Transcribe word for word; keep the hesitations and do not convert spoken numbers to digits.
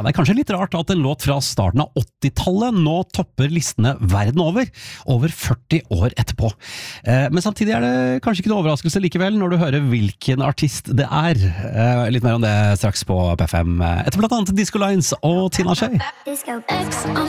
Ja, det er kanskje litt rart at en låt fra starten av åttitallet nå topper listene verden over, over førti år etterpå. Eh, men samtidig er det kanskje ikke noe overraskelse likevel når du hører hvilken artist det er. Eh, litt mer om det straks på P fem, etter blant annet Disco Lines og Tina Shay. Disco.